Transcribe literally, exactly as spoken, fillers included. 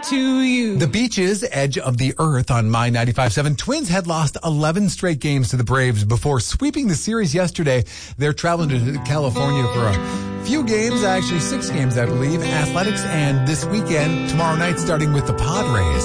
to you. The Beaches, Edge of the Earth on My ninety-five point seven. Twins had lost eleven straight games to the Braves before sweeping the series yesterday. They're traveling to California for a few games, actually six games, I believe. Athletics, and this weekend, tomorrow night, starting with the Padres.